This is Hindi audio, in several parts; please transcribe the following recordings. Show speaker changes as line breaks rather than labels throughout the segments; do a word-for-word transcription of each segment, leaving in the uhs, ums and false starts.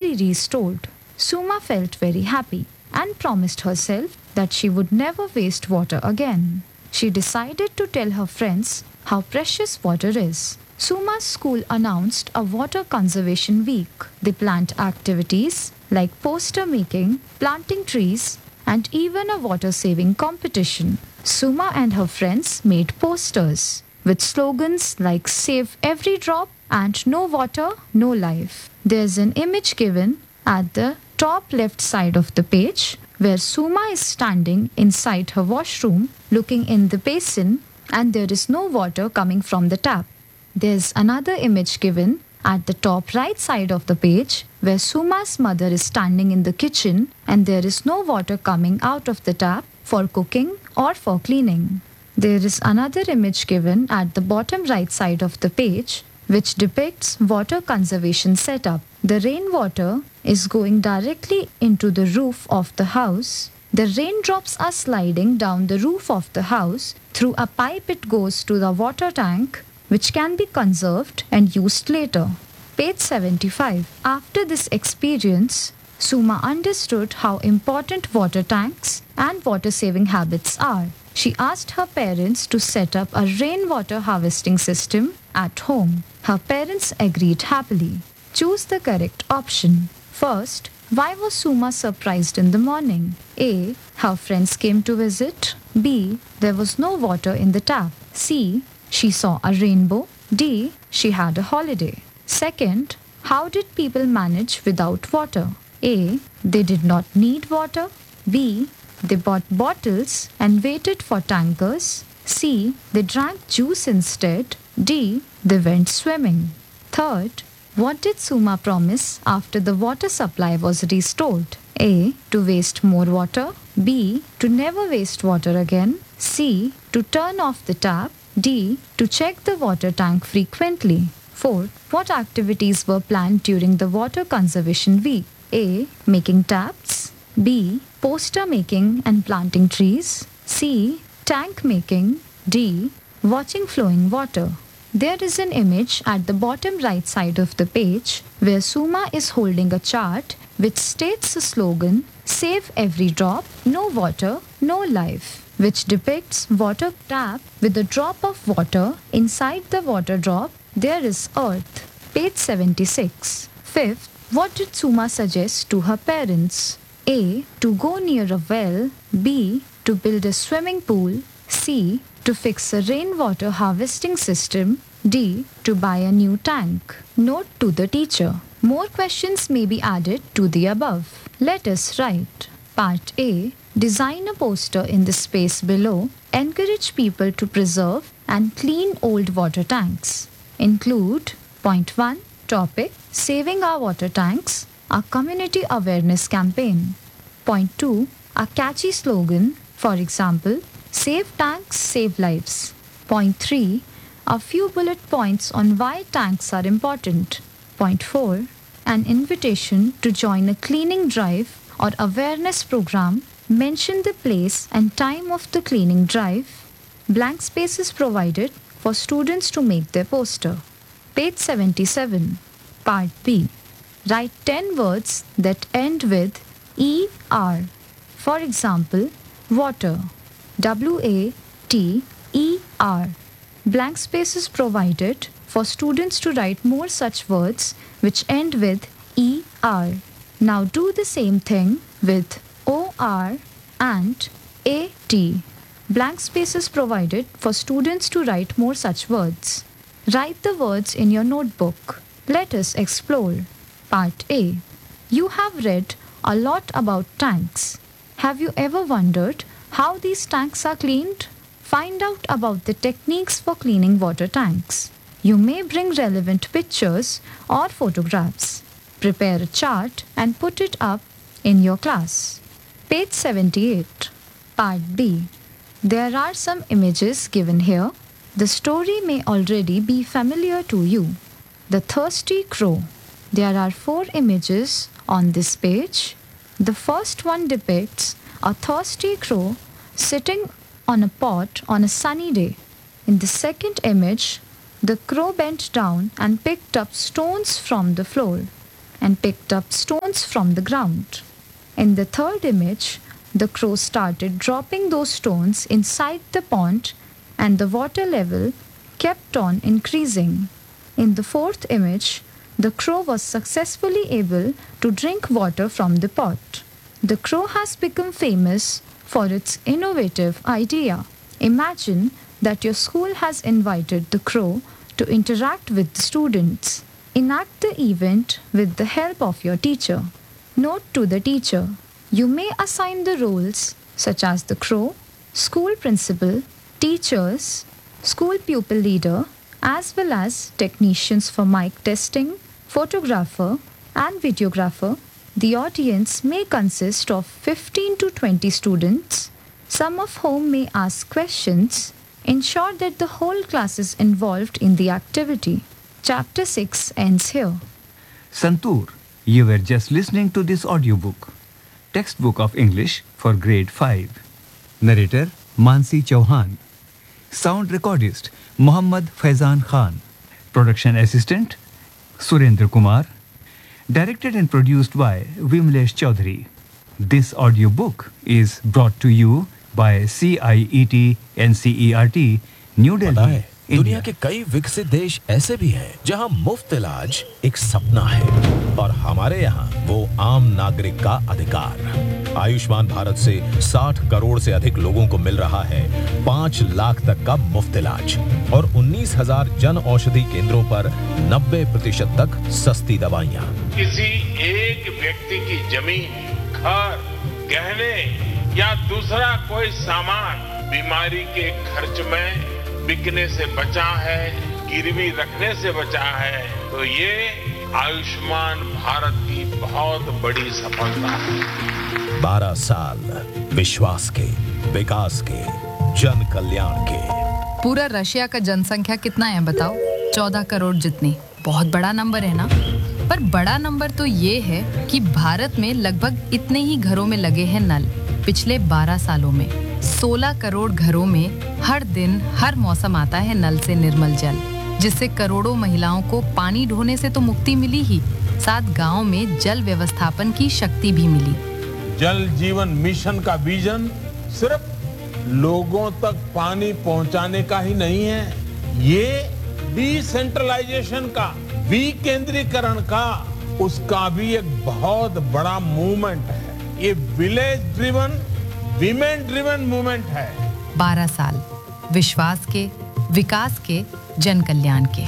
successfully restored. Suma felt very happy and promised herself that she would never waste water again. She decided to tell her friends how precious water is. Suma's school announced a water conservation week. They planned activities like poster making, planting trees, and even a water saving competition. Suma and her friends made posters with slogans like Save Every Drop and No Water, No Life. There's an image given at the top left side of the page where Suma is standing inside her washroom looking in the basin and there is no water coming from the tap. There's another image given at the top right side of the page where Suma's mother is standing in the kitchen and there is no water coming out of the tap for cooking or for cleaning. There is another image given at the bottom right side of the page which depicts water conservation setup. The rainwater is going directly into the roof of the house. The raindrops are sliding down the roof of the house. Through a pipe it goes to the water tank which can be conserved and used later. Page seventy-five. After this experience, Suma understood how important water tanks and water saving habits are. She asked her parents to set up a rainwater harvesting system at home. Her parents agreed happily. Choose the correct option. First, why was Suma surprised in the morning? A. Her friends came to visit. B. There was no water in the tap. C. She saw a rainbow. D. She had a holiday. Second, how did people manage without water? A. They did not need water. B. They bought bottles and waited for tankers. C. They drank juice instead. D. They went swimming. Third, what did Suma promise after the water supply was restored? A. To waste more water. B. To never waste water again. C. To turn off the tap. D. To check the water tank frequently. Fourth, what activities were planned during the water conservation week? A. Making taps. B. Poster making and planting trees. C. Tank making. D. Watching flowing water. There is an image at the bottom right side of the page where Suma is holding a chart which states the slogan Save Every Drop, No Water, No Life, which depicts water tap with a drop of water. Inside the water drop, there is earth. Page seventy-six. Fifth, what did Suma suggest to her parents? A. To go near a well. B. To build a swimming pool. C. To fix a rainwater harvesting system. D. To buy a new tank. Note to the teacher. More questions may be added to the above. Let us write. Part A. Design a poster in the space below. Encourage people to preserve and clean old water tanks. Include point one. Topic Saving our water tanks, a community awareness campaign. Point two. A catchy slogan, for example, Save tanks, save lives. Point three. A few bullet points on why tanks are important. Point four. An invitation to join a cleaning drive or awareness program. Mention the place and time of the cleaning drive. Blank spaces provided for students to make their poster. Page seventy-seven. Part B. Write ten words that end with E R. For example, water. W A T E R. Blank spaces provided for students to write more such words which end with E R. Now do the same thing with O R and A T. Blank spaces provided for students to write more such words. Write the words in your notebook. Let us explore. Part A. You have read a lot about tanks. Have you ever wondered how these tanks are cleaned? Find out about the techniques for cleaning water tanks. You may bring relevant pictures or photographs. Prepare a chart and put it up in your class. Page seventy-eight. Part B. There are some images given here. The story may already be familiar to you. The Thirsty Crow. There are four images on this page. The first one depicts a thirsty crow sitting on a pot on a sunny day. In the second image, the crow bent down and picked up stones from the floor. and picked up stones from the ground. In the third image, the crow started dropping those stones inside the pond and the water level kept on increasing. In the fourth image, the crow was successfully able to drink water from the pot. The crow has become famous for its innovative idea. Imagine that your school has invited the crow to interact with the students. Enact the event with the help of your teacher. Note to the teacher: you may assign the roles such as the crow, school principal, teachers, school pupil leader, as well as technicians for mic testing, photographer, and videographer. The audience may consist of fifteen to twenty students, some of whom may ask questions. Ensure that the whole class is involved in the activity. Chapter six ends here.
Santur, you were just listening to this audiobook, Textbook of English for Grade five. Narrator Mansi Chauhan. Sound recordist Muhammad Faizan Khan. Production assistant Surendra Kumar. Directed and produced by Vimlesh Chaudhary. This audiobook is brought to you by C I E T N C E R T, New Delhi.
दुनिया के कई विकसित देश ऐसे भी हैं जहां मुफ्त इलाज एक सपना है और हमारे यहाँ वो आम नागरिक का अधिकार। आयुष्मान भारत से साठ करोड़ से अधिक लोगों को मिल रहा है पाँच लाख तक का मुफ्त इलाज और उन्नीस हजार जन औषधि केंद्रों पर नब्बे प्रतिशत तक सस्ती दवाइयाँ।
किसी एक व्यक्ति की जमीन, घर, गहने या दूसरा कोई सामान बीमारी के खर्च में बिकने से बचा है, गिरवी रखने से बचा है, तो ये आयुष्मान भारत की बहुत बड़ी सफलता है।
बारह साल विश्वास के, विकास के, जन कल्याण के।
पूरा रशिया का जनसंख्या कितना है बताओ? चौदह करोड़ जितनी। बहुत बड़ा नंबर है ना? पर बड़ा नंबर तो ये है कि भारत में लगभग इतने ही घरों में लगे हैं नल। पिछले बारह सालों में सोलह करोड़ घरों में हर दिन हर मौसम आता है नल से निर्मल जल, जिससे करोड़ों महिलाओं को पानी ढोने से तो मुक्ति मिली ही, साथ गांव में जल व्यवस्थापन की शक्ति भी मिली।
जल जीवन मिशन का विजन सिर्फ लोगों तक पानी पहुंचाने का ही नहीं है, ये डिसेंट्रलाइजेशन का, विकेंद्रीकरण का, उसका भी एक बहुत बड़ा मूवमेंट है। ये village driven, women driven movement है।
बारह साल विश्वास के, विकास के, जन कल्याण के।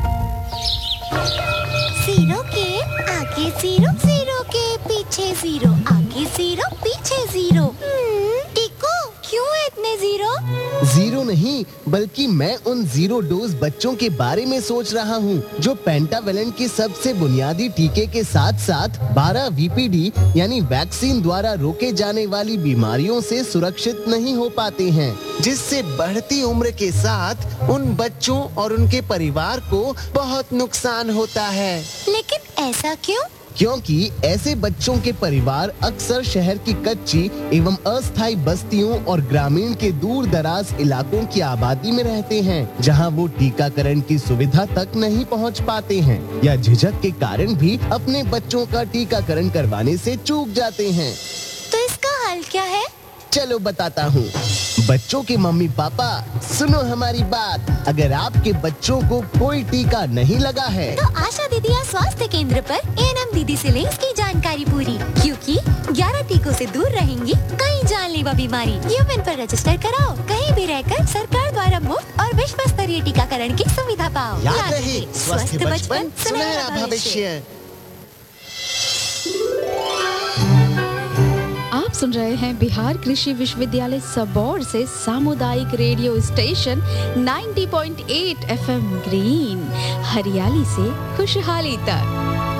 जीरो के आगे जीरो, जीरो के पीछे जीरो, आगे जीरो पीछे जीरो। टिको, क्यों इतने जीरो?
जीरो नहीं, बल्कि मैं उन जीरो डोज बच्चों के बारे में सोच रहा हूँ जो पेंटावेलेंट के सबसे बुनियादी टीके के साथ साथ बारह वी पी डी यानी वैक्सीन द्वारा रोके जाने वाली बीमारियों से सुरक्षित नहीं हो पाते हैं, जिससे बढ़ती उम्र के साथ उन बच्चों और उनके परिवार को बहुत नुकसान होता है।
लेकिन ऐसा क्यों?
क्योंकि ऐसे बच्चों के परिवार अक्सर शहर की कच्ची एवं अस्थायी बस्तियों और ग्रामीण के दूर दराज इलाकों की आबादी में रहते हैं, जहां वो टीकाकरण की सुविधा तक नहीं पहुंच पाते हैं या झिझक के कारण भी अपने बच्चों का टीकाकरण करवाने से चूक जाते हैं।
तो इसका हल क्या है?
चलो बताता हूँ। बच्चों के मम्मी पापा सुनो हमारी बात। अगर आपके बच्चों को कोई टीका नहीं लगा है
तो आशा दीदी या स्वास्थ्य केंद्र पर ए एन एम दीदी से लें इसकी जानकारी पूरी, क्योंकि ग्यारह टीकों से दूर रहेंगी कई जानलेवा बीमारी। यूएन पर रजिस्टर कराओ, कहीं भी रहकर सरकार द्वारा मुफ्त और विश्व स्तरीय टीकाकरण की सुविधा पाओ।
याद रहे, स्वस्थ बचपन सुनहरा भविष्य।
आप सुन रहे हैं बिहार कृषि विश्वविद्यालय सबौर से सामुदायिक रेडियो स्टेशन नब्बे पॉइंट आठ एफ एम ग्रीन, हरियाली से खुशहाली तक।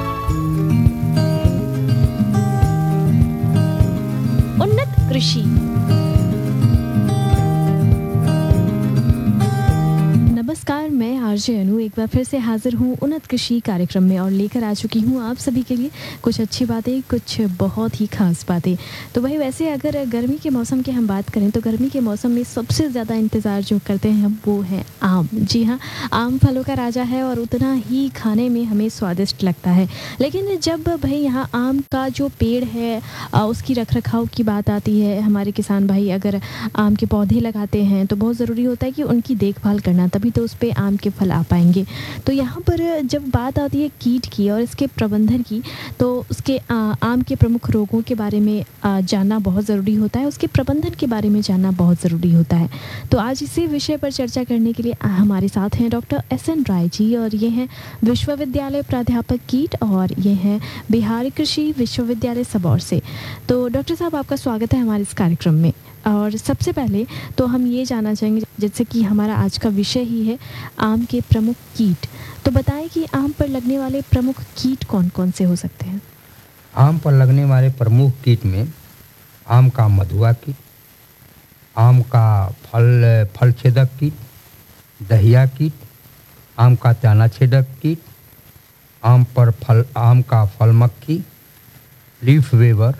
उन्नत कृषि। नमस्कार, मैं आरजे
आरजे अनु एक बार फिर से हाजिर हूँ उन्नत कृषि कार्यक्रम में और लेकर आ चुकी हूँ आप सभी के लिए कुछ अच्छी बातें, कुछ बहुत ही खास बातें। तो भाई वैसे अगर गर्मी के मौसम की हम बात करें तो गर्मी के मौसम में सबसे ज़्यादा इंतज़ार जो करते हैं हम वो है आम। जी हाँ, आम फलों का राजा है और उतना ही खाने में हमें स्वादिष्ट लगता है। लेकिन जब भाई यहाँ आम का जो पेड़ है उसकी रख रखाव की बात आती है, हमारे किसान भाई अगर आम के पौधे लगाते हैं तो बहुत ज़रूरी होता है कि उनकी देखभाल करना, तभी तो उस पर आम के फल आ पाएंगे। तो यहाँ पर जब बात आती है कीट की और इसके प्रबंधन की, तो उसके आ, आम के प्रमुख रोगों के बारे में आ, जानना बहुत ज़रूरी होता है, उसके प्रबंधन के बारे में जानना बहुत ज़रूरी होता है। तो आज इसी विषय पर चर्चा करने के लिए हमारे साथ हैं doctor S N Rai ji, और ये हैं विश्वविद्यालय प्राध्यापक कीट और ये हैं बिहार कृषि विश्वविद्यालय सबौर से। तो डॉक्टर साहब, आपका स्वागत है हमारे इस कार्यक्रम में। और सबसे पहले तो हम ये जानना चाहेंगे, जैसे कि हमारा आज का विषय ही है आम के प्रमुख कीट, तो बताएं कि आम पर लगने वाले प्रमुख कीट कौन कौन से हो सकते हैं?
आम पर लगने वाले प्रमुख कीट में आम का मधुआ कीट, आम का फल फल छेदक कीट, दहिया कीट, आम का दाना छेदक कीट, आम पर फल आम का फल मक्खी, लीफ वेवर,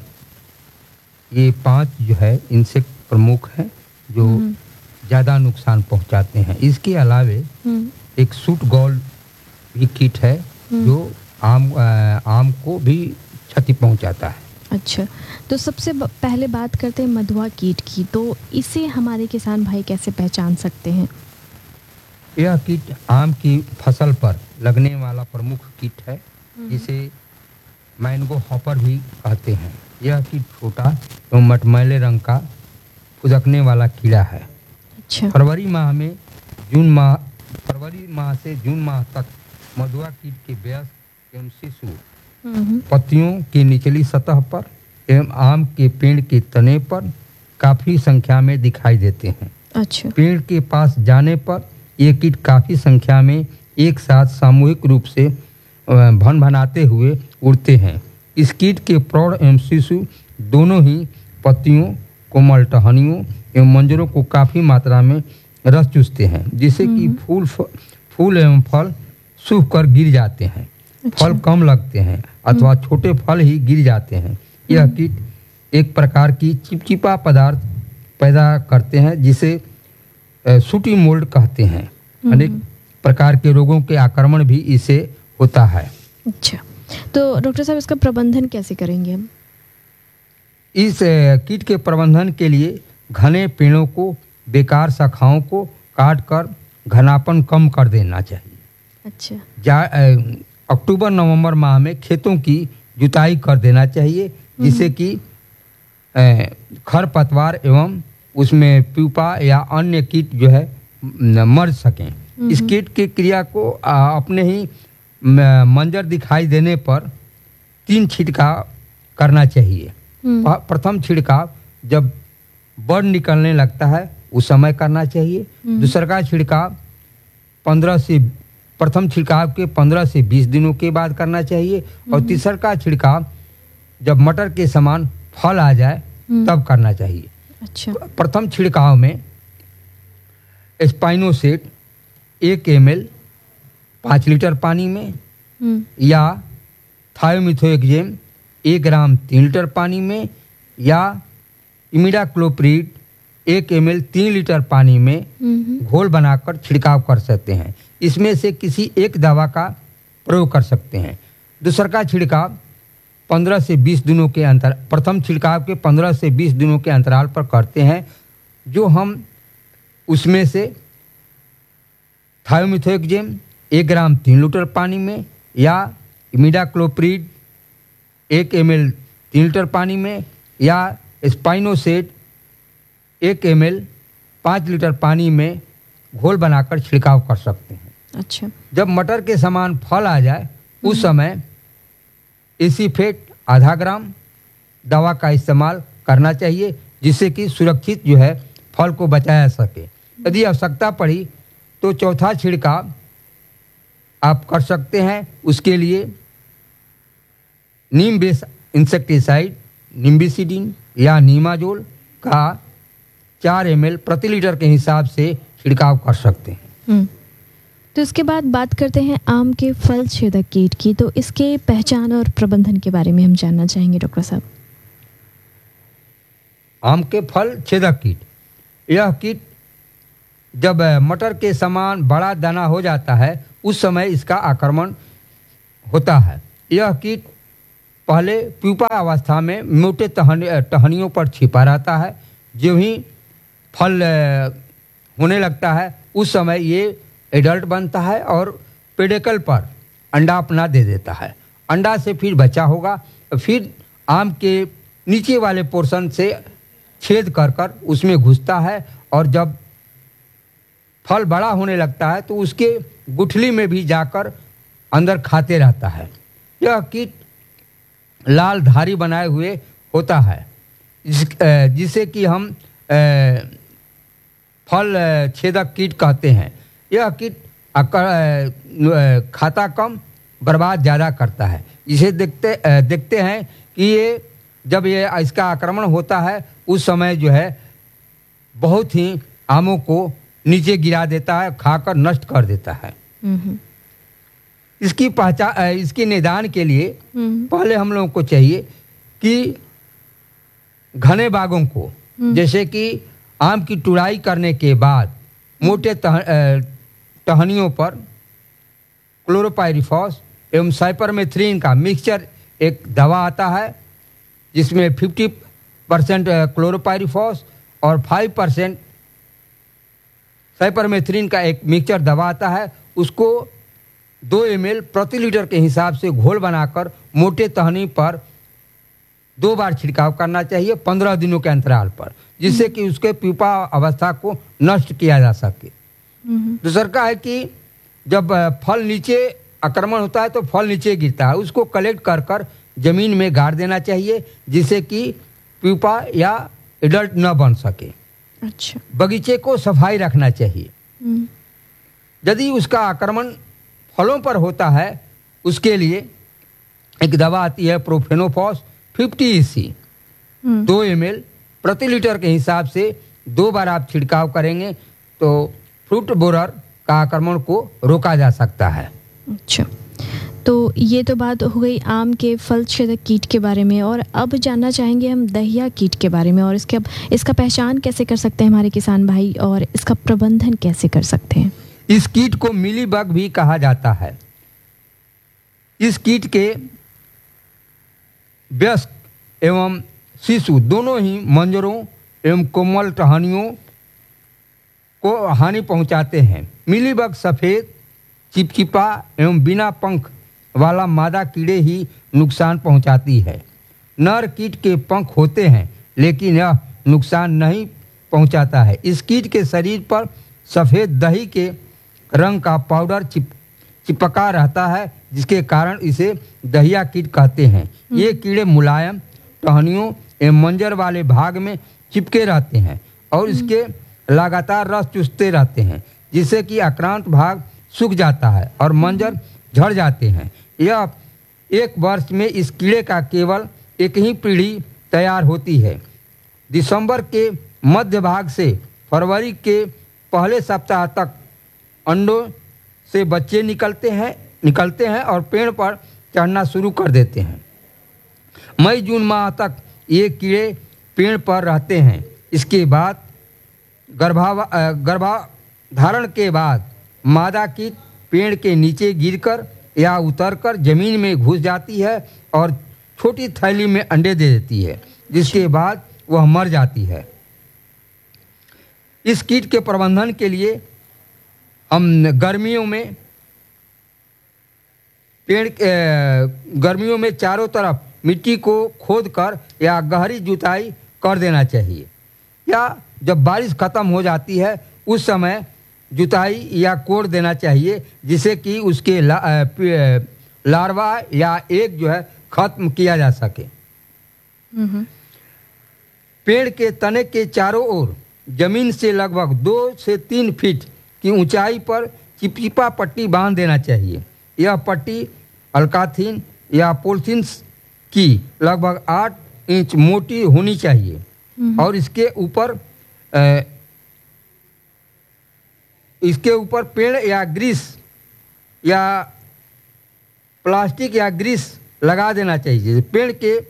ये पांच जो है इंसेक्ट प्रमुख हैं जो ज़्यादा नुकसान पहुंचाते हैं। इसके अलावे एक सूट गॉल भी कीट है जो आम आ, आम को भी क्षति पहुंचाता है।
अच्छा, तो सबसे पहले बात करते हैं मधुआ कीट की, तो इसे हमारे किसान भाई कैसे पहचान सकते हैं?
यह कीट आम की फसल पर लगने वाला प्रमुख कीट है, जिसे मैंगो हॉपर भी कहते हैं। यह कीट छोटा एवं मटमैले रंग का फुदकने वाला कीड़ा है।
अच्छा।
फरवरी माह में जून माह फरवरी माह से जून माह तक मधुआ कीट के वयस्क एवं शिशु पत्तियों की निचली सतह पर एवं आम के पेड़ के तने पर काफी संख्या में दिखाई देते हैं।
अच्छा।
पेड़ के पास जाने पर ये कीट काफी संख्या में एक साथ सामूहिक रूप से भन भनाते हुए उड़ते हैं। इस कीट के प्रौढ़ एवं शिशु दोनों ही पत्तियों, कोमल टहनियों एवं मंजरों को काफ़ी मात्रा में रस चूसते हैं, जिससे कि फूल फूल एवं फल सूख कर गिर जाते हैं। अच्छा। फल कम लगते हैं अथवा छोटे फल ही गिर जाते हैं। यह कीट एक प्रकार की चिपचिपा पदार्थ पैदा करते हैं, जिसे सूटी मोल्ड कहते हैं। अनेक प्रकार के रोगों के आक्रमण भी इससे होता है।
अच्छा, तो डॉक्टर साहब इसका प्रबंधन कैसे करेंगे हम?
इस कीट के प्रबंधन के लिए घने पेड़ों को, बेकार शाखाओं को काट कर घनापन कम कर देना चाहिए।
अच्छा।
जा अक्टूबर नवंबर माह में खेतों की जुताई कर देना चाहिए, जिससे कि खरपतवार एवं उसमें प्यूपा या अन्य कीट जो है मर सकें। इस कीट की क्रिया को आ, अपने ही मंजर दिखाई देने पर तीन छिड़काव करना चाहिए। प्रथम छिड़काव जब बड़ निकलने लगता है उस समय करना चाहिए। दूसरा का छिड़काव पंद्रह से प्रथम छिड़काव के पंद्रह से बीस दिनों के बाद करना चाहिए, और तीसरा का छिड़काव जब मटर के समान फल आ जाए तब करना चाहिए।
अच्छा।
प्रथम छिड़काव में स्पाइनोसेट एक एम एल पाँच लीटर पानी में या थायोमिथोएक्जेम एक ग्राम तीन लीटर पानी में या इमिडाक्लोप्रिड एक एम एल तीन लीटर पानी में घोल बनाकर छिड़काव कर सकते हैं। इसमें से किसी एक दवा का प्रयोग कर सकते हैं। दूसरा का छिड़काव पंद्रह से बीस दिनों के अंतर प्रथम छिड़काव के पंद्रह से बीस दिनों के अंतराल पर करते हैं, जो हम उसमें से थायोमिथोएक्जेम एक ग्राम तीन लीटर पानी में या इमिडाक्लोप्रिड एक एम एल तीन लीटर पानी में या स्पाइनोसेट एक एम एल पाँच लीटर पानी में घोल बनाकर छिड़काव कर सकते हैं।
अच्छा।
जब मटर के समान फल आ जाए उस समय एसीफेट आधा ग्राम दवा का इस्तेमाल करना चाहिए, जिससे कि सुरक्षित जो है फल को बचाया सके। यदि आवश्यकता पड़ी तो चौथा छिड़काव आप कर सकते हैं। उसके लिए नीम बेस इंसेक्टिसाइड निम्बिसिडिन या नीमाजोल का चार एम एल प्रति लीटर के हिसाब से छिड़काव कर सकते हैं।
तो इसके बाद बात करते हैं आम के फल छेदक कीट की। तो इसके पहचान और प्रबंधन के बारे में हम जानना चाहेंगे डॉक्टर साहब।
आम के फल छेदक कीट, यह कीट जब मटर के समान बड़ा दाना हो जाता है उस समय इसका आक्रमण होता है। यह कीट पहले प्यूपा अवस्था में मोटे टहन टहनियों पर छिपा रहता है। जो ही फल होने लगता है उस समय ये एडल्ट बनता है और पेडिकल पर अंडा अपना दे देता है। अंडा से फिर बच्चा होगा, फिर आम के नीचे वाले पोर्शन से छेद कर कर उसमें घुसता है और जब फल बड़ा होने लगता है तो उसके गुठली में भी जाकर अंदर खाते रहता है। यह कीट लाल धारी बनाए हुए होता है जिसे कि हम फल छेदक कीट कहते हैं। यह कीट खाता कम बर्बाद ज़्यादा करता है। इसे देखते देखते हैं कि ये जब ये इसका आक्रमण होता है उस समय जो है बहुत ही आमों को नीचे गिरा देता है, खाकर नष्ट कर देता है। इसकी पहचान इसके निदान के लिए पहले हम लोगों को चाहिए कि घने बागों को, जैसे कि आम की तुड़ाई करने के बाद मोटे तह, टहनियों पर क्लोरोपाइरिफॉस एवं साइपरमेथ्रिन का मिक्सचर एक दवा आता है जिसमें पचास परसेंट क्लोरोपाइरिफॉस और पाँच परसेंट साइपरमेथ्रिन का एक मिक्सचर दवा आता है। उसको दो एम एल प्रति लीटर के हिसाब से घोल बनाकर मोटे टहनी पर दो बार छिड़काव करना चाहिए पंद्रह दिनों के अंतराल पर, जिससे कि उसके प्यूपा अवस्था को नष्ट किया जा सके। दूसरा का है कि जब फल नीचे आक्रमण होता है तो फल नीचे गिरता है, उसको कलेक्ट कर कर जमीन में गाड़ देना चाहिए जिससे कि प्यूपा या एडल्ट न बन सके।
अच्छा।
बगीचे को सफाई रखना चाहिए। यदि उसका आक्रमण फलों पर होता है उसके लिए एक दवा आती है प्रोफेनोफॉस पचास ईसी, दो एम एल प्रति लीटर के हिसाब से दो बार आप छिड़काव करेंगे तो फ्रूट बोरर का आक्रमण को रोका जा सकता है।
अच्छा, तो ये तो बात हो गई आम के फल छेदक कीट के बारे में, और अब जानना चाहेंगे हम दहिया कीट के बारे में और इसके इसका पहचान कैसे कर सकते हैं हमारे किसान भाई और इसका प्रबंधन कैसे कर सकते हैं।
इस कीट को मिलीबग भी कहा जाता है। इस कीट के वयस्क एवं शिशु दोनों ही मंजरों एवं कोमल टहनियों को हानि पहुंचाते हैं। मिलीबग सफ़ेद, चिपचिपा एवं बिना पंख वाला मादा कीड़े ही नुकसान पहुंचाती है। नर कीट के पंख होते हैं लेकिन यह नुकसान नहीं पहुंचाता है। इस कीट के शरीर पर सफ़ेद दही के रंग का पाउडर चिप चिपका रहता है जिसके कारण इसे दहिया कीट कहते हैं। ये कीड़े मुलायम टहनियों एवं मंजर वाले भाग में चिपके रहते हैं और इसके लगातार रस चूसते रहते हैं जिससे कि आक्रांत भाग सूख जाता है और मंजर झड़ जाते हैं। यह एक वर्ष में इस कीड़े का केवल एक ही पीढ़ी तैयार होती है। दिसंबर के मध्य भाग से फरवरी के पहले सप्ताह तक अंडों से बच्चे निकलते हैं निकलते हैं और पेड़ पर चढ़ना शुरू कर देते हैं। मई जून माह तक ये कीड़े पेड़ पर रहते हैं। इसके बाद गर्भा गर्भाधारण के बाद मादा कीट पेड़ के नीचे गिरकर या उतरकर जमीन में घुस जाती है और छोटी थैली में अंडे दे देती है जिसके बाद वह मर जाती है। इस कीट के प्रबंधन के लिए हम गर्मियों में पेड़ गर्मियों में चारों तरफ मिट्टी को खोदकर या गहरी जुताई कर देना चाहिए, या जब बारिश खत्म हो जाती है उस समय जुताई या कोड़ देना चाहिए जिससे कि उसके ला, लार्वा या एग जो है खत्म किया जा सके। पेड़ के तने के चारों ओर जमीन से लगभग दो से तीन फीट की ऊंचाई पर चिपचिपा पट्टी बांध देना चाहिए। यह पट्टी अल्काथीन या पॉलीथीन की लगभग आठ इंच मोटी होनी चाहिए और इसके ऊपर इसके ऊपर पेड़ या ग्रीस या प्लास्टिक या ग्रीस लगा देना चाहिए। पेड़ के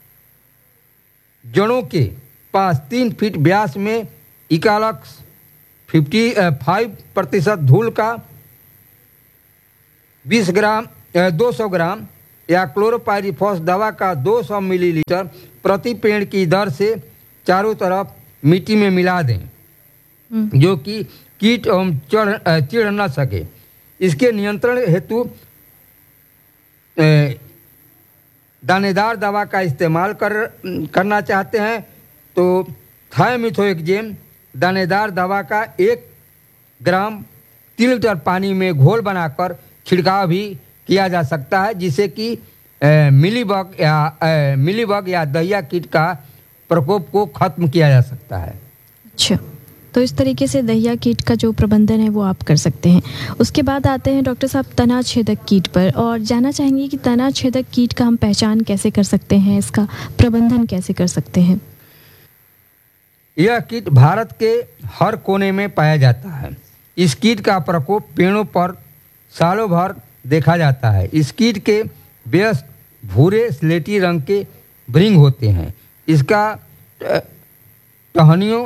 जड़ों के पास तीन फीट व्यास में इकालक्स फिफ्टी फाइव प्रतिशत धूल का बीस ग्राम दो सौ ग्राम या क्लोरोपाइरीफॉस दवा का दो सौ मिलीलीटर प्रति पेड़ की दर से चारों तरफ मिट्टी में मिला दें, जो कि कीट एवं चढ़ चिढ़ न सके। इसके नियंत्रण हेतु दानेदार दवा का इस्तेमाल कर करना चाहते हैं तो थायोमिथोएक्जेम दानेदार दवा का एक ग्राम तीन लीटर पानी में घोल बनाकर छिड़काव भी किया जा सकता है, जिससे कि मिलीबग या ए, मिलीबग या दहिया कीट का प्रकोप को खत्म किया जा सकता है।
अच्छा, तो इस तरीके से दहिया कीट का जो प्रबंधन है वो आप कर सकते हैं। उसके बाद आते हैं डॉक्टर साहब तना छेदक कीट पर, और जानना चाहेंगे कि तना छेदक कीट का हम पहचान कैसे कर सकते हैं, इसका प्रबंधन कैसे कर सकते हैं।
यह कीट भारत के हर कोने में पाया जाता है। इस कीट का प्रकोप पेड़ों पर सालों भर देखा जाता है। इस कीट के व्यस्त भूरे स्लेटी रंग के भृंग होते हैं। इसका टहनियों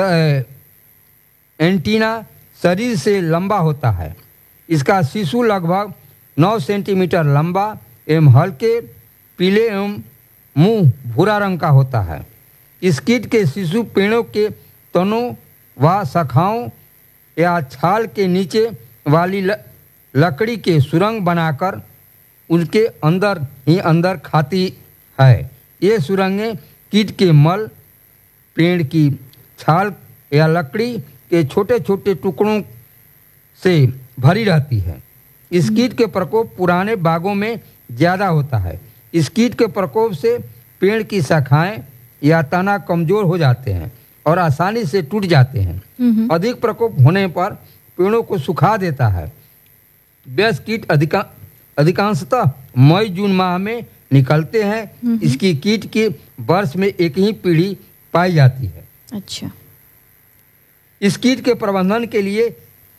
एंटीना शरीर से लंबा होता है। इसका शिशु लगभग नौ सेंटीमीटर लंबा एवं हल्के पीले एवं मुंह भूरा रंग का होता है। इस कीट के शिशु पेड़ों के तनों व शाखाओं या छाल के नीचे वाली ल, लकड़ी के सुरंग बनाकर उनके अंदर ही अंदर खाती है। ये सुरंगें कीट के मल, पेड़ की छाल या लकड़ी के छोटे छोटे टुकड़ों से भरी रहती है। इस कीट के प्रकोप पुराने बागों में ज़्यादा होता है। इस कीट के प्रकोप से पेड़ की शाखाएं या तना कमजोर हो जाते हैं और आसानी से टूट जाते हैं। अधिक प्रकोप होने पर पेड़ों को सुखा देता है। व्यस्त कीट अधिका अधिकांशतः मई जून माह में निकलते हैं। इसकी कीट की वर्ष में एक ही पीढ़ी पाई जाती है।
अच्छा,
इस कीट के प्रबंधन के लिए,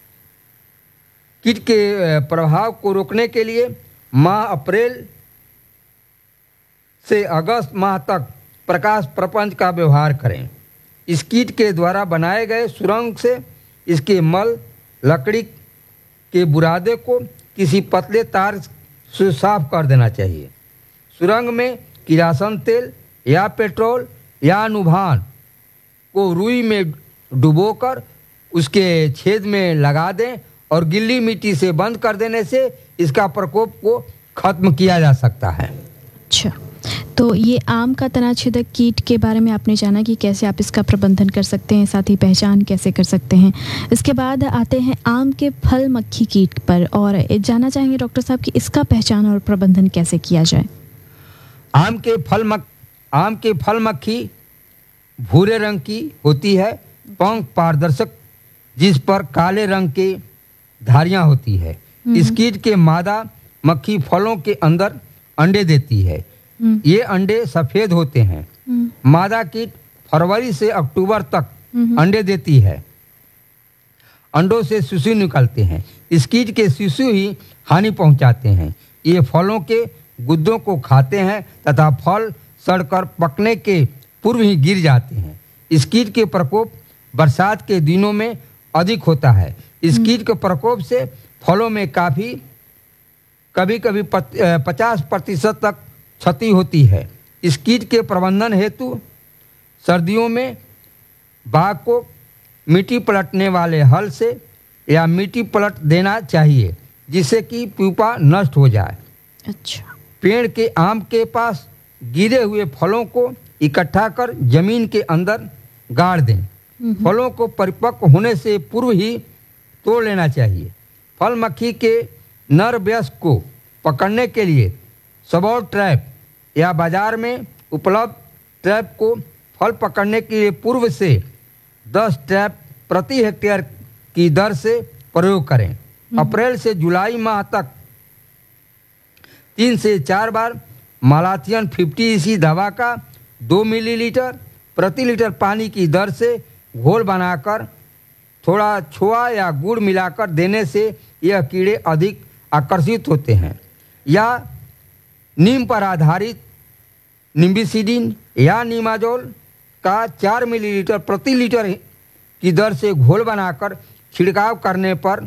कीट के प्रभाव को रोकने के लिए माह अप्रैल से अगस्त माह तक प्रकाश प्रपंच का व्यवहार करें। इस कीट के द्वारा बनाए गए सुरंग से इसके मल, लकड़ी के बुरादे को किसी पतले तार से साफ कर देना चाहिए। सुरंग में किरासन तेल या पेट्रोल या नुभान को रुई में डुबोकर उसके छेद में लगा दें और गिल्ली मिट्टी से बंद कर देने से इसका प्रकोप को खत्म किया जा सकता है।
अच्छा, तो ये आम का तना छेदक कीट के बारे में आपने जाना कि कैसे आप इसका प्रबंधन कर सकते हैं, साथ ही पहचान कैसे कर सकते हैं। इसके बाद आते हैं आम के फल मक्खी कीट पर, और जानना चाहेंगे डॉक्टर साहब कि इसका पहचान और प्रबंधन कैसे किया जाए।
आम के फल मक आम के फल मक्खी भूरे रंग की होती है, पंख पारदर्शक जिस पर काले रंग के धारियां होती है। इस कीट के मादा मक्खी फलों के अंदर अंडे देती है। ये अंडे सफेद होते हैं। मादा कीट फरवरी से अक्टूबर तक अंडे देती है। अंडों से शिशु निकलते हैं। इस कीट के शिशु ही हानि पहुंचाते हैं। ये फलों के गुद्दों को खाते हैं तथा फल सड़कर पकने के पूर्व ही गिर जाते हैं। इस कीट के प्रकोप बरसात के दिनों में अधिक होता है। इस कीट के प्रकोप से फलों में काफ़ी कभी कभी पचास प्रतिशत तक क्षति होती है। इस कीट के प्रबंधन हेतु सर्दियों में बाग को मिट्टी पलटने वाले हल से या मिट्टी पलट देना चाहिए, जिससे कि प्यूपा नष्ट हो जाए।
अच्छा,
पेड़ के आम के पास गिरे हुए फलों को इकट्ठा कर जमीन के अंदर गाड़ दें। फलों को परिपक्व होने से पूर्व ही तोड़ लेना चाहिए। फल मक्खी के नर वयस्क को पकड़ने के लिए सबौर ट्रैप या बाजार में उपलब्ध ट्रैप को फल पकड़ने के लिए पूर्व से दस ट्रैप प्रति हेक्टेयर की दर से प्रयोग करें। अप्रैल से जुलाई माह तक तीन से चार बार मालाथियन फिफ्टी इसी दवा का दो मिलीलीटर प्रति लीटर पानी की दर से घोल बनाकर थोड़ा छोआ या गुड़ मिलाकर देने से यह कीड़े अधिक आकर्षित होते हैं, या नीम पर आधारित निम्बिसिडिन या नीमाजोल का चार मिलीलीटर प्रति लीटर की दर से घोल बनाकर छिड़काव करने पर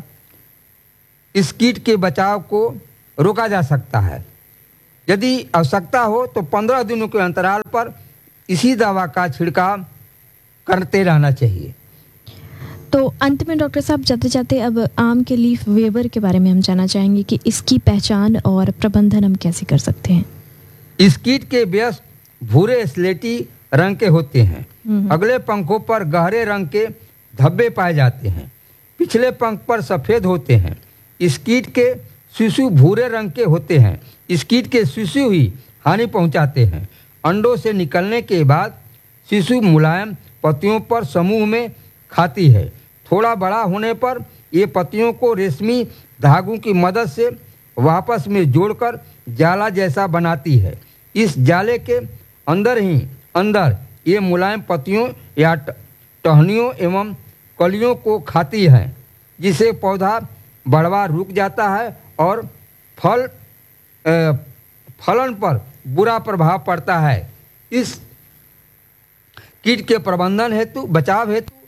इस कीट के बचाव को रोका जा सकता है। यदि आवश्यकता हो तो पंद्रह दिनों के अंतराल पर इसी दवा का छिड़काव करते रहना चाहिए।
तो अंत में डॉक्टर साहब जाते जाते अब आम के लीफ वेबर के बारे में हम जानना चाहेंगे कि इसकी पहचान और प्रबंधन हम कैसे कर सकते हैं।
इस कीट के व्यस्त भूरे स्लेटी रंग के होते हैं। अगले पंखों पर गहरे रंग के धब्बे पाए जाते हैं, पिछले पंख पर सफ़ेद होते हैं। इस कीट के शिशु भूरे रंग के होते हैं। इस कीट के शिशु ही हानि पहुंचाते हैं। अंडों से निकलने के बाद शिशु मुलायम पत्तियों पर समूह में खाती है। थोड़ा बड़ा होने पर ये पत्तियों को रेशमी धागों की मदद से वापस में जोड़कर जाला जैसा बनाती है। इस जाले के अंदर ही अंदर ये मुलायम पत्तियों या टहनियों एवं कलियों को खाती है, जिससे पौधा बढ़वा रुक जाता है और फल ए, फलन पर बुरा प्रभाव पड़ता है। इस कीट के प्रबंधन हेतु बचाव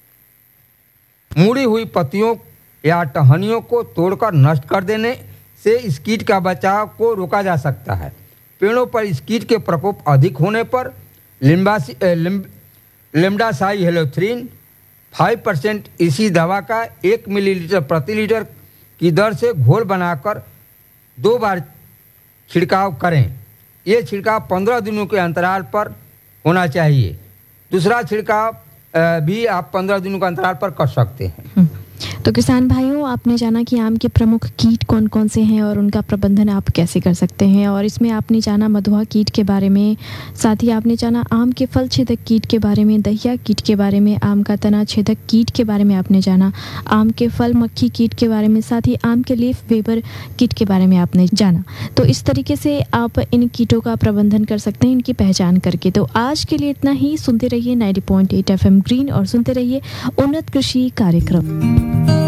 हेतु मुड़ी हुई पत्तियों या टहनियों को तोड़कर नष्ट कर देने से इस कीट का बचाव को रोका जा सकता है। पेड़ों पर इस कीट के प्रकोप अधिक होने पर लिम्बासी लिम्ब, लिम्डासाई हेलोथ्रीन पाँच परसेंट इसी दवा का एक मिलीलीटर प्रति लीटर की दर से घोल बनाकर दो बार छिड़काव करें। ये छिड़काव पंद्रह दिनों के अंतराल पर होना चाहिए। दूसरा छिड़काव भी आप पंद्रह दिनों के अंतराल पर कर सकते हैं।
तो किसान भाइयों, आपने जाना कि आम के प्रमुख कीट कौन कौन से हैं और उनका प्रबंधन आप कैसे कर सकते हैं, और इसमें आपने जाना मधुआ कीट के बारे में, साथ ही आपने जाना आम के फल छेदक कीट के बारे में, दहिया कीट के बारे में, आम का तना छेदक कीट के बारे में आपने जाना, आम के फल मक्खी कीट के बारे में, साथ ही आम के लीफ वेबर कीट के बारे में आपने जाना। तो इस तरीके से आप इन कीटों का प्रबंधन कर सकते हैं, इनकी पहचान करके। तो आज के लिए इतना ही। सुनते रहिए ninety point eight F M green और सुनते रहिए उन्नत कृषि कार्यक्रम।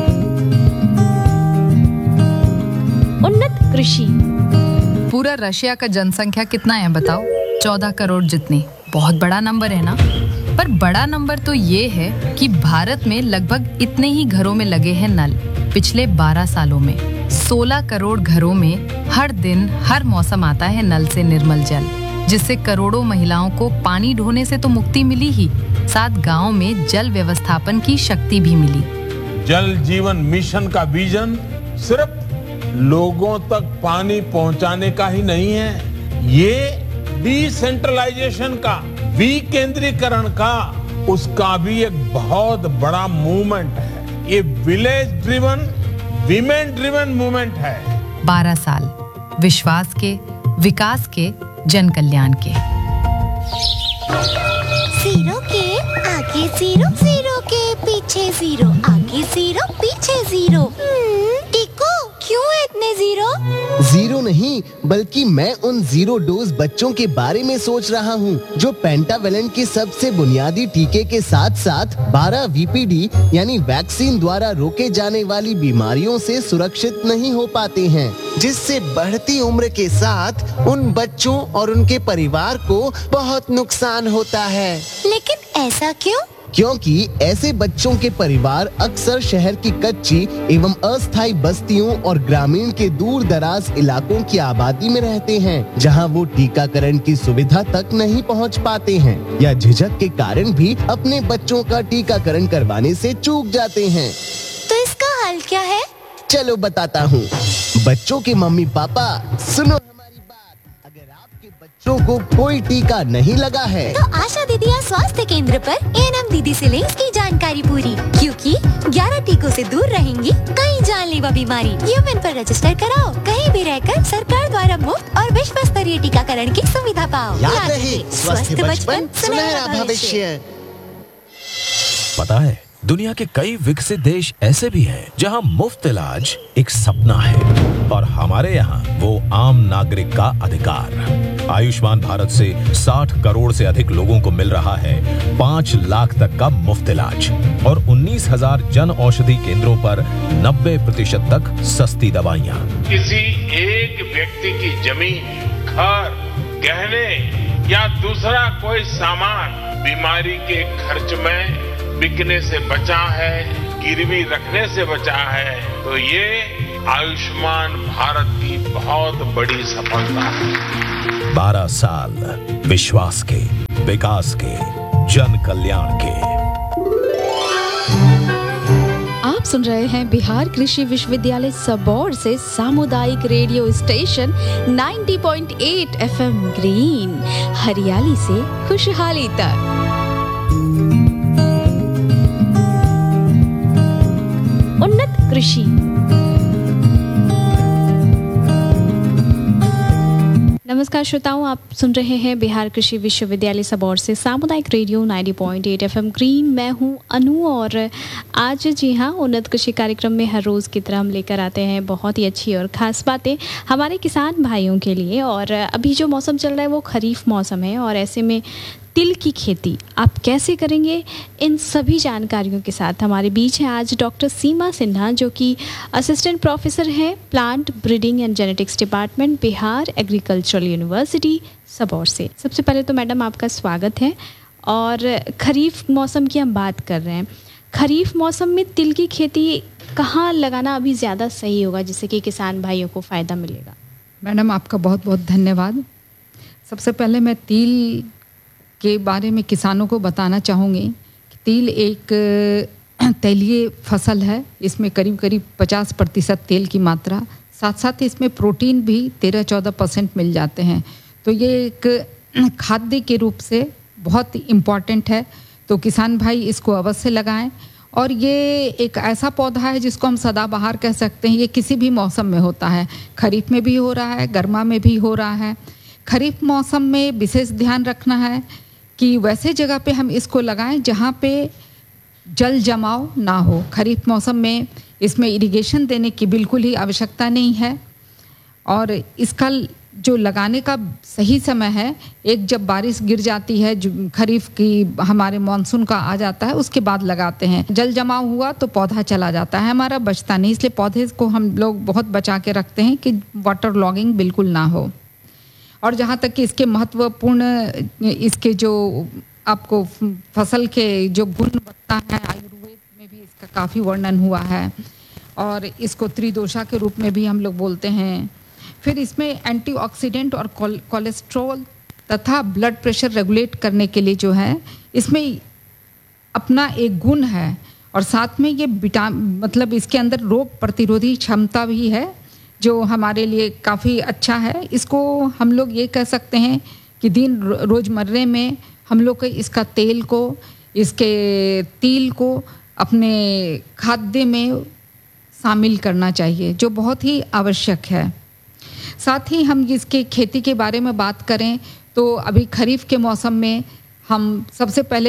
उन्नत कृषि।
पूरा रशिया का जनसंख्या कितना है बताओ? चौदह करोड़ जितनी। बहुत बड़ा नंबर है ना? पर बड़ा नंबर तो ये है कि भारत में लगभग इतने ही घरों में लगे हैं नल। पिछले बारह सालों में सोलह करोड़ घरों में हर दिन हर मौसम आता है नल से निर्मल जल, जिससे करोड़ों महिलाओं को पानी ढोने से तो मुक्ति मिली ही, साथ गाँव में जल व्यवस्थापन की शक्ति भी मिली।
जल जीवन मिशन का विजन सिर्फ लोगों तक पानी पहुंचाने का ही नहीं है, ये डिसेंट्रलाइजेशन का, विकेंद्रीकरण का, उसका भी एक बहुत बड़ा मूवमेंट है। ये village driven, women driven movement है।
बारह साल विश्वास के, विकास के, जन कल्याण के।
जीरो के आगे जीरो, जीरो के पीछे जीरो, आगे जीरो पीछे जीरो। टिको, क्यों है इतने जीरो?
जीरो नहीं, बल्कि मैं उन जीरो डोज बच्चों के बारे में सोच रहा हूँ जो पेंटावेलेंट के सबसे बुनियादी टीके के साथ साथ बारह वी पी डी यानी वैक्सीन द्वारा रोके जाने वाली बीमारियों से सुरक्षित नहीं हो पाते हैं, जिससे बढ़ती उम्र के साथ उन बच्चों और उनके परिवार को बहुत नुकसान होता है।
लेकिन ऐसा क्यों?
क्योंकि ऐसे बच्चों के परिवार अक्सर शहर की कच्ची एवं अस्थायी बस्तियों और ग्रामीण के दूर दराज इलाकों की आबादी में रहते हैं, जहां वो टीकाकरण की सुविधा तक नहीं पहुंच पाते हैं या झिझक के कारण भी अपने बच्चों का टीकाकरण करवाने से चूक जाते हैं।
तो इसका हल क्या है?
चलो बताता हूँ। बच्चों के मम्मी पापा सुनो हमारी बात, अगर आपके बच्चों को कोई टीका नहीं लगा है
तो आशा दीदिया स्वास्थ्य केंद्र पर ए एन एम दीदी से लें इसकी जानकारी पूरी, क्योंकि ग्यारह टीकों से दूर रहेंगी कई जानलेवा बीमारी। यूएन पर रजिस्टर कराओ, कहीं भी रहकर सरकार द्वारा मुफ्त और विश्व स्तरीय टीकाकरण की सुविधा पाओ।
याद रहे, स्वस्थ बचपन सुनहरा भविष्य।
पता है, दुनिया के कई विकसित देश ऐसे भी हैं जहां मुफ्त इलाज एक सपना है, और हमारे यहाँ वो आम नागरिक का अधिकार। आयुष्मान भारत से साठ करोड़ से अधिक लोगों को मिल रहा है पाँच लाख तक का मुफ्त इलाज और उन्नीस हजार जन औषधि केंद्रों पर नब्बे प्रतिशत तक सस्ती दवाइयाँ।
किसी एक व्यक्ति की जमीन, घर, गहने या दूसरा कोई सामान बीमारी के खर्च में बिकने से बचा है, गिरवी रखने से बचा है, तो ये आयुष्मान भारत की बहुत बड़ी सफलता है।
बारह साल विश्वास के, विकास के, जन कल्याण के।
आप सुन रहे हैं बिहार कृषि विश्वविद्यालय सबौर से सामुदायिक रेडियो स्टेशन नब्बे पॉइंट आठ एफएम ग्रीन, हरियाली से खुशहाली तक।
उन्नत कृषि। नमस्कार श्रोताओं, आप सुन रहे हैं बिहार कृषि विश्वविद्यालय सबौर से सामुदायिक रेडियो नब्बे पॉइंट आठ एफएम ग्रीन। मैं हूं अनु और आज जी हाँ उन्नत कृषि कार्यक्रम में हर रोज़ की तरह हम लेकर आते हैं बहुत ही अच्छी और ख़ास बातें हमारे किसान भाइयों के लिए। और अभी जो मौसम चल रहा है वो खरीफ मौसम है और ऐसे में तिल की खेती आप कैसे करेंगे, इन सभी जानकारियों के साथ हमारे बीच है आज डॉक्टर सीमा सिन्हा, जो कि असिस्टेंट प्रोफेसर हैं plant breeding and genetics department, Bihar agricultural university Sabour से। सबसे पहले तो मैडम आपका स्वागत है। और खरीफ मौसम की हम बात कर रहे हैं, खरीफ मौसम में तिल की खेती कहाँ लगाना अभी ज़्यादा सही होगा जिससे कि किसान भाइयों को फ़ायदा मिलेगा?
मैडम आपका बहुत बहुत धन्यवाद। सबसे पहले मैं तिल के बारे में किसानों को बताना चाहूँगी कि तिल एक तेलीय फसल है। इसमें करीब करीब पचास प्रतिशत तेल की मात्रा, साथ साथ इसमें प्रोटीन भी तेरह चौदह परसेंट मिल जाते हैं। तो ये एक खाद्य के रूप से बहुत इम्पॉर्टेंट है, तो किसान भाई इसको अवश्य लगाएं। और ये एक ऐसा पौधा है जिसको हम सदाबहार कह सकते हैं। ये किसी भी मौसम में होता है, खरीफ में भी हो रहा है, गर्मा में भी हो रहा है। खरीफ मौसम में विशेष ध्यान रखना है कि वैसे जगह पे हम इसको लगाएं जहाँ पे जल जमाव ना हो। खरीफ मौसम में इसमें इरिगेशन देने की बिल्कुल ही आवश्यकता नहीं है। और इसका जो लगाने का सही समय है, एक जब बारिश गिर जाती है, जो खरीफ की हमारे मानसून का आ जाता है, उसके बाद लगाते हैं। जल जमाव हुआ तो पौधा चला जाता है, हमारा बचता नहीं। इसलिए पौधे को हम लोग बहुत बचा के रखते हैं कि वाटर लॉगिंग बिल्कुल ना हो। और जहाँ तक कि इसके महत्वपूर्ण, इसके जो आपको फसल के जो गुणवत्ता है, आयुर्वेद में भी इसका काफ़ी वर्णन हुआ है और इसको त्रिदोषा के रूप में भी हम लोग बोलते हैं। फिर इसमें एंटीऑक्सीडेंट और कोलेस्ट्रॉल तथा ब्लड प्रेशर रेगुलेट करने के लिए जो है इसमें अपना एक गुण है। और साथ में ये विटामिन, मतलब इसके अंदर रोग प्रतिरोधी क्षमता भी है जो हमारे लिए काफ़ी अच्छा है। इसको हम लोग ये कह सकते हैं कि दिन रोज़मर्रे में हम लोग को इसका तेल को, इसके तिल को अपने खाद्य में शामिल करना चाहिए, जो बहुत ही आवश्यक है। साथ ही हम इसके खेती के बारे में बात करें तो अभी खरीफ के मौसम में हम सबसे पहले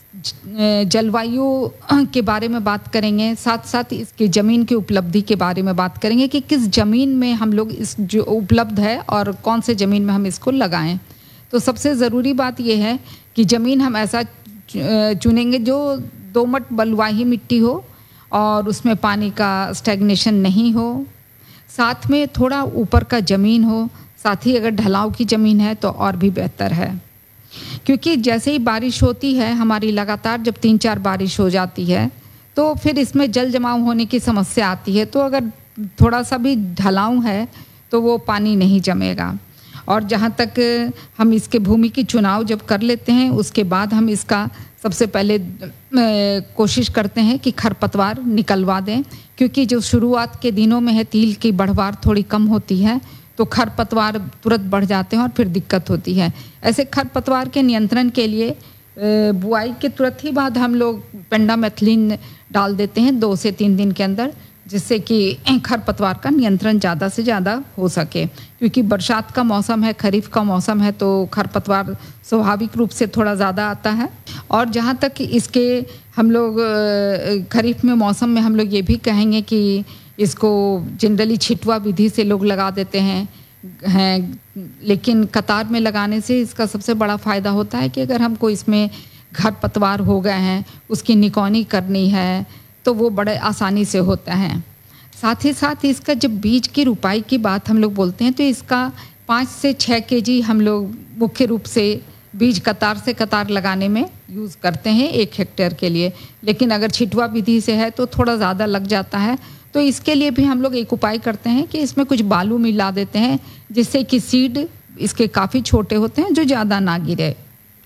जलवायु के बारे में बात करेंगे, साथ साथ इसकी ज़मीन की उपलब्धि के बारे में बात करेंगे कि किस ज़मीन में हम लोग इस जो उपलब्ध है और कौन से ज़मीन में हम इसको लगाएं। तो सबसे ज़रूरी बात यह है कि ज़मीन हम ऐसा चुनेंगे जो दोमट बलुआही मिट्टी हो और उसमें पानी का स्टैग्नेशन नहीं हो, साथ में थोड़ा ऊपर का ज़मीन हो, साथ ही अगर ढलाव की ज़मीन है तो और भी बेहतर है। क्योंकि जैसे ही बारिश होती है हमारी, लगातार जब तीन चार बारिश हो जाती है तो फिर इसमें जल जमाव होने की समस्या आती है। तो अगर थोड़ा सा भी ढलाव है तो वो पानी नहीं जमेगा। और जहाँ तक हम इसके भूमि की चुनाव जब कर लेते हैं उसके बाद हम इसका सबसे पहले कोशिश करते हैं कि खरपतवार निकलवा दें, क्योंकि जो शुरुआत के दिनों में है तिल की बढ़वार थोड़ी कम होती है तो खरपतवार तुरंत बढ़ जाते हैं और फिर दिक्कत होती है। ऐसे खरपतवार के नियंत्रण के लिए बुआई के तुरंत ही बाद हम लोग पेंडामेथिलिन डाल देते हैं दो से तीन दिन के अंदर, जिससे कि खरपतवार का नियंत्रण ज़्यादा से ज़्यादा हो सके। क्योंकि बरसात का मौसम है, खरीफ का मौसम है, तो खरपतवार स्वाभाविक रूप से थोड़ा ज़्यादा आता है। और जहाँ तक इसके हम लोग खरीफ में मौसम में हम लोग ये भी कहेंगे कि इसको जनरली छिटवा विधि से लोग लगा देते हैं, हैं, लेकिन कतार में लगाने से इसका सबसे बड़ा फ़ायदा होता है कि अगर हमको इसमें खरपतवार हो गए हैं, उसकी निकौनी करनी है, तो वो बड़े आसानी से होता है। साथ ही साथ इसका जब बीज की रुपाई की बात हम लोग बोलते हैं तो इसका पाँच से छः केजी हम लोग मुख्य रूप से बीज कतार से कतार लगाने में यूज़ करते हैं एक हेक्टेयर के लिए। लेकिन अगर छिटवा विधि से है तो थोड़ा ज़्यादा लग जाता है। तो इसके लिए भी हम लोग एक उपाय करते हैं कि इसमें कुछ बालू मिला देते हैं, जिससे कि सीड इसके काफ़ी छोटे होते हैं जो ज़्यादा ना गिरे।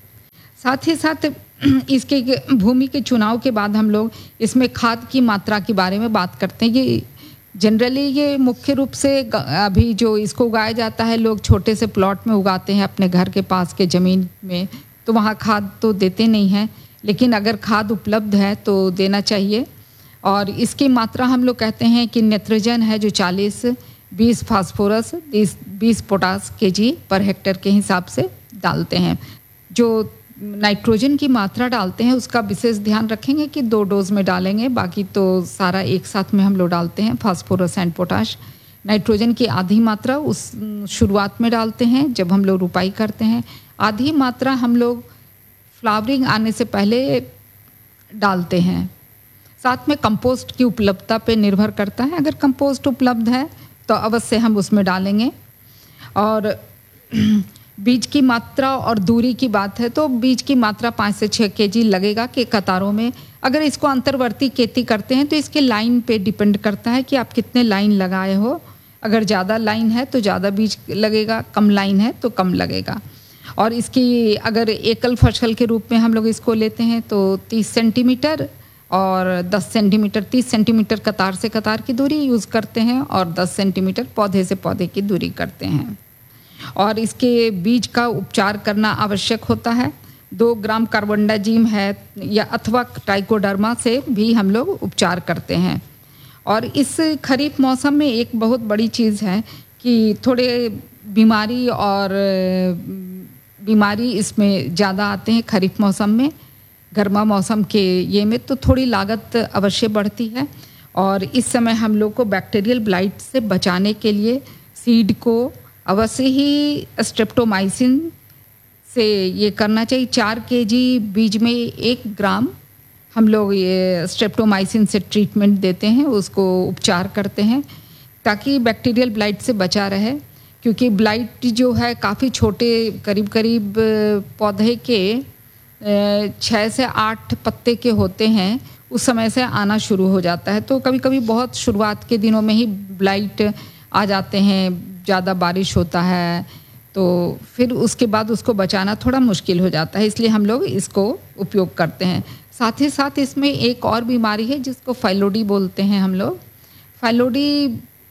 साथ ही साथ इसके भूमि के चुनाव के बाद हम लोग इसमें खाद की मात्रा के बारे में बात करते हैं कि जनरली ये मुख्य रूप से अभी जो इसको उगाया जाता है, लोग छोटे से प्लॉट में उगाते हैं अपने घर के पास के ज़मीन में, तो वहाँ खाद तो देते नहीं हैं, लेकिन अगर खाद उपलब्ध है तो देना चाहिए। और इसकी मात्रा हम लोग कहते हैं कि नाइट्रोजन है जो चालीस, बीस फास्फोरस, बीस पोटास केजी पर हेक्टेयर के हिसाब से डालते हैं। जो नाइट्रोजन की मात्रा डालते हैं उसका विशेष ध्यान रखेंगे कि दो डोज में डालेंगे, बाकी तो सारा एक साथ में हम लोग डालते हैं, फास्फोरस एंड पोटाश। नाइट्रोजन की आधी मात्रा उस शुरुआत में डालते हैं जब हम लोग रुपाई करते हैं, आधी मात्रा हम लोग फ्लावरिंग आने से पहले डालते हैं। साथ में कंपोस्ट की उपलब्धता पे निर्भर करता है, अगर कंपोस्ट उपलब्ध है तो अवश्य हम उसमें डालेंगे। और बीज की मात्रा और दूरी की बात है तो बीज की मात्रा पाँच से छः केजी लगेगा कि कतारों में। अगर इसको अंतर्वर्ती खेती करते हैं तो इसके लाइन पे डिपेंड करता है कि आप कितने लाइन लगाए हो। अगर ज़्यादा लाइन है तो ज़्यादा बीज लगेगा, कम लाइन है तो कम लगेगा। और इसकी अगर एकल फसल के रूप में हम लोग इसको लेते हैं तो तीस सेंटीमीटर और दस सेंटीमीटर, तीस सेंटीमीटर कतार से कतार की दूरी यूज़ करते हैं और दस सेंटीमीटर पौधे से पौधे की दूरी करते हैं। और इसके बीज का उपचार करना आवश्यक होता है। दो ग्राम कार्बोंडाजिम है या अथवा ट्राइकोडर्मा से भी हम लोग उपचार करते हैं। और इस खरीफ मौसम में एक बहुत बड़ी चीज़ है कि थोड़े बीमारी और बीमारी इसमें ज़्यादा आते हैं खरीफ मौसम में। गर्मा मौसम के ये में तो थोड़ी लागत अवश्य बढ़ती है। और इस समय हम लोग को बैक्टीरियल ब्लाइट से बचाने के लिए सीड को अवश्य ही स्ट्रेप्टोमाइसिन से ये करना चाहिए। चार केजी बीज में एक ग्राम हम लोग ये स्ट्रेप्टोमाइसिन से ट्रीटमेंट देते हैं, उसको उपचार करते हैं ताकि बैक्टीरियल ब्लाइट से बचा रहे। क्योंकि ब्लाइट जो है काफ़ी छोटे, करीब करीब पौधे के छः से आठ पत्ते के होते हैं, उस समय से आना शुरू हो जाता है। तो कभी कभी बहुत शुरुआत के दिनों में ही ब्लाइट आ जाते हैं, ज़्यादा बारिश होता है तो फिर उसके बाद उसको बचाना थोड़ा मुश्किल हो जाता है, इसलिए हम लोग इसको उपयोग करते हैं। साथ ही साथ इसमें एक और बीमारी है जिसको फाइलोडी बोलते हैं हम लोग। फाइलोडी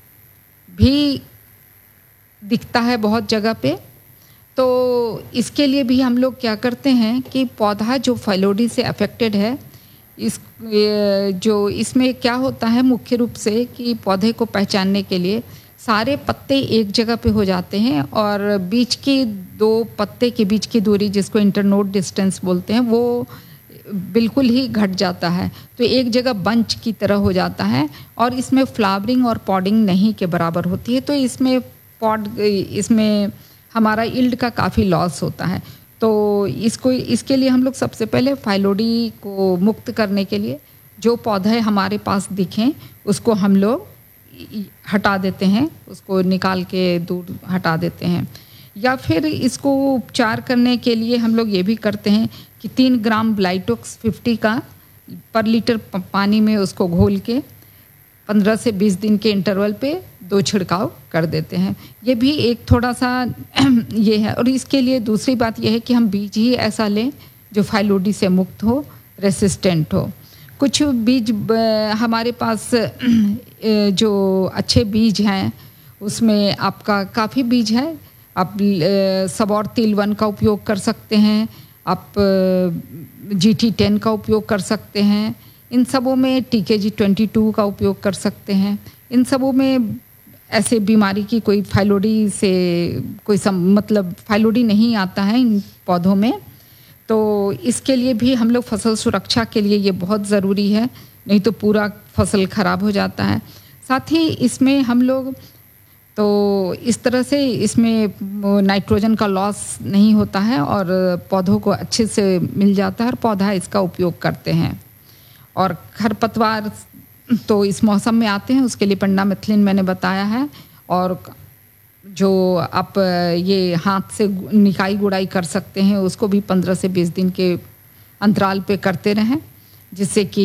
भी दिखता है बहुत जगह पे, तो इसके लिए भी हम लोग क्या करते हैं कि पौधा जो फाइलोडी से अफेक्टेड है, इस जो इसमें क्या होता है मुख्य रूप से कि पौधे को पहचानने के लिए सारे पत्ते एक जगह पे हो जाते हैं और बीच की दो पत्ते के बीच की दूरी जिसको इंटरनोड डिस्टेंस बोलते हैं वो बिल्कुल ही घट जाता है, तो एक जगह बंच की तरह हो जाता है और इसमें फ्लावरिंग और पॉडिंग नहीं के बराबर होती है। तो इसमें पॉड इसमें हमारा यील्ड का काफ़ी लॉस होता है। तो इसको इसके लिए हम लोग सबसे पहले फाइलोडी को मुक्त करने के लिए जो पौधे हमारे पास दिखें उसको हम लोग हटा देते हैं, उसको निकाल के दूर हटा देते हैं। या फिर इसको उपचार करने के लिए हम लोग ये भी करते हैं कि तीन ग्राम ब्लाइटोक्स फिफ्टी का पर लीटर पानी में उसको घोल के पंद्रह से बीस दिन के इंटरवल पे दो छिड़काव कर देते हैं। ये भी एक थोड़ा सा ये है। और इसके लिए दूसरी बात यह है कि हम बीज ही ऐसा लें जो फाइलोडी से मुक्त हो, रेसिस्टेंट हो। कुछ बीज हमारे पास जो अच्छे बीज हैं उसमें आपका काफ़ी बीज है। आप सबौर तिल वन का उपयोग कर सकते हैं, आप जी टी टेन का उपयोग कर सकते हैं, इन सबों में टी के जी ट्वेंटी टू का उपयोग कर सकते हैं। इन सबों में ऐसे बीमारी की कोई फाइलोडी से कोई सम, मतलब फाइलोडी नहीं आता है इन पौधों में। तो इसके लिए भी हम लोग फसल सुरक्षा के लिए ये बहुत ज़रूरी है, नहीं तो पूरा फसल ख़राब हो जाता है। साथ ही इसमें हम लोग तो इस तरह से इसमें नाइट्रोजन का लॉस नहीं होता है और पौधों को अच्छे से मिल जाता है और पौधा इसका उपयोग करते हैं। और खरपतवार तो इस मौसम में आते हैं, उसके लिए पेंडामिथलिन मैंने बताया है। और जो आप ये हाथ से निकाई गुड़ाई कर सकते हैं उसको भी पंद्रह से बीस दिन के अंतराल पे करते रहें, जिससे कि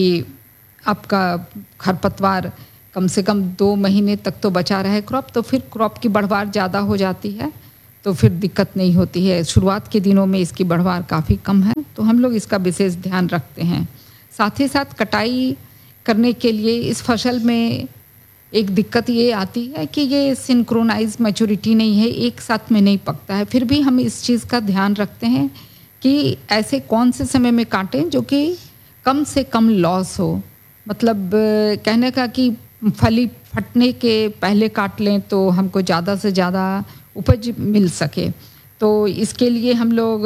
आपका खरपतवार कम से कम दो महीने तक तो बचा रहे क्रॉप। तो फिर क्रॉप की बढ़वार ज़्यादा हो जाती है तो फिर दिक्कत नहीं होती है। शुरुआत के दिनों में इसकी बढ़वार काफ़ी कम है तो हम लोग इसका विशेष ध्यान रखते हैं। साथ ही साथ कटाई करने के लिए इस फसल में एक दिक्कत ये आती है कि ये सिंक्रोनाइज मैच्योरिटी नहीं है, एक साथ में नहीं पकता है। फिर भी हम इस चीज़ का ध्यान रखते हैं कि ऐसे कौन से समय में काटें जो कि कम से कम लॉस हो। मतलब कहने का कि फली फटने के पहले काट लें तो हमको ज़्यादा से ज़्यादा उपज मिल सके। तो इसके लिए हम लोग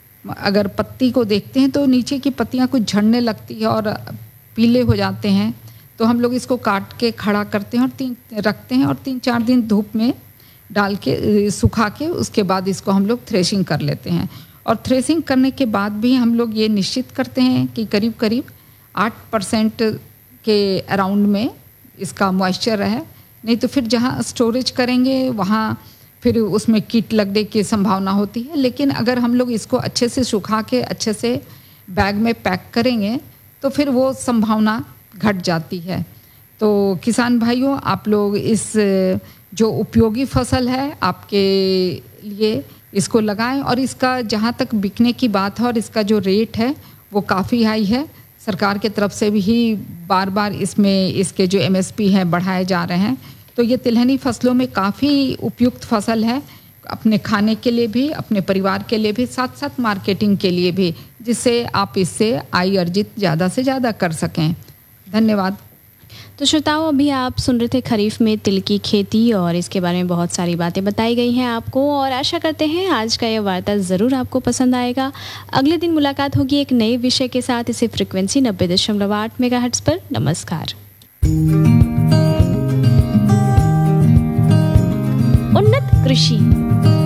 अगर पत्ती को देखते हैं तो नीचे की पत्तियां कुछ झड़ने लगती है और पीले हो जाते हैं, तो हम लोग इसको काट के खड़ा करते हैं और तीन रखते हैं और तीन चार दिन धूप में डाल के सुखा के उसके बाद इसको हम लोग थ्रेशिंग कर लेते हैं। और थ्रेशिंग करने के बाद भी हम लोग ये निश्चित करते हैं कि करीब करीब आठ परसेंट के अराउंड में इसका मॉइस्चर रहे, नहीं तो फिर जहाँ स्टोरेज करेंगे वहाँ फिर उसमें कीट लगने की संभावना होती है। लेकिन अगर हम लोग इसको अच्छे से सुखा के अच्छे से बैग में पैक करेंगे तो फिर वो संभावना घट जाती है। तो किसान भाइयों, आप लोग इस जो उपयोगी फसल है आपके लिए इसको लगाएं। और इसका जहाँ तक बिकने की बात है और इसका जो रेट है वो काफ़ी हाई है। सरकार के तरफ से भी बार बार इसमें इसके जो एमएसपी हैं बढ़ाए जा रहे हैं। तो ये तिलहनी फसलों में काफ़ी उपयुक्त फसल है, अपने खाने के लिए भी, अपने परिवार के लिए भी, साथ साथ मार्केटिंग के लिए भी, जिससे आप इससे आय अर्जित ज़्यादा से ज़्यादा कर सकें। धन्यवाद।
तो श्रोताओं, अभी आप सुन रहे थे खरीफ में तिल की खेती और इसके बारे में बहुत सारी बातें बताई गई हैं आपको, और आशा करते हैं आज का यह वार्ता ज़रूर आपको पसंद आएगा। अगले दिन मुलाकात होगी एक नए विषय के साथ, इसी फ्रिक्वेंसी नब्बे दशमलव आठ मेगाहर्ट्ज पर। नमस्कार।
उन्नत कृषि